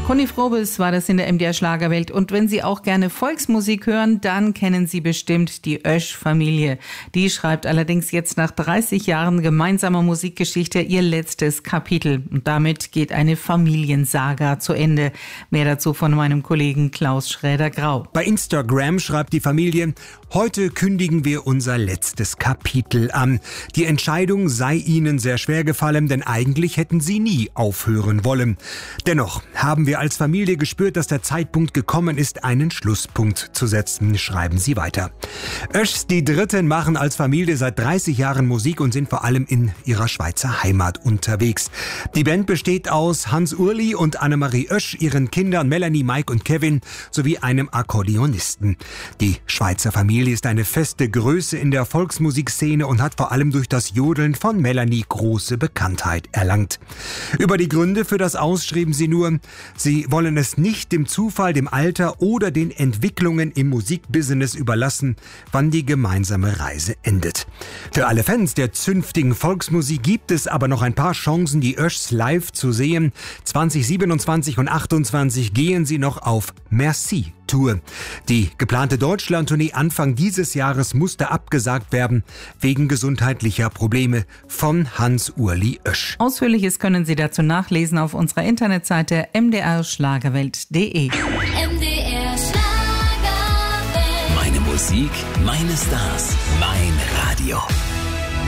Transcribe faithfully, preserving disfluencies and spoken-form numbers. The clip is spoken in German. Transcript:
Conny Frobes war das in der M D R Schlagerwelt. Und wenn Sie auch gerne Volksmusik hören, dann kennen Sie bestimmt die Oesch-Familie. Die schreibt allerdings jetzt nach dreißig Jahren gemeinsamer Musikgeschichte ihr letztes Kapitel. Und damit geht eine Familiensaga zu Ende. Mehr dazu von meinem Kollegen Klaus Schräder-Grau. Bei Instagram schreibt die Familie: Heute kündigen wir unser letztes Kapitel an. Die Entscheidung sei ihnen sehr schwer gefallen, denn eigentlich hätten sie nie aufhören wollen. Dennoch haben wir als Familie gespürt, dass der Zeitpunkt gekommen ist, einen Schlusspunkt zu setzen, schreiben sie weiter. Oeschs, die Dritten, machen als Familie seit dreißig Jahren Musik und sind vor allem in ihrer Schweizer Heimat unterwegs. Die Band besteht aus Hans Urli und Annemarie Oesch, ihren Kindern Melanie, Mike und Kevin sowie einem Akkordeonisten. Die Schweizer Familie ist eine feste Größe in der Volksmusikszene und hat vor allem durch das Jodeln von Melanie große Bekanntheit erlangt. Über die Gründe für das Aus schrieben sie nur: Sie wollen es nicht dem Zufall, dem Alter oder den Entwicklungen im Musikbusiness überlassen, wann die gemeinsame Reise endet. Für alle Fans der zünftigen Volksmusik gibt es aber noch ein paar Chancen, die Oeschs live zu sehen. zwanzig siebenundzwanzig und achtundzwanzig gehen sie noch auf Merci Tour. Die geplante Deutschland-Tournee Anfang dieses Jahres musste abgesagt werden, wegen gesundheitlicher Probleme von Hans-Urli Oesch. Ausführliches können Sie dazu nachlesen auf unserer Internetseite m d r schlagerwelt punkt d e. M D R Schlagerwelt. Meine Musik, meine Stars, mein Radio.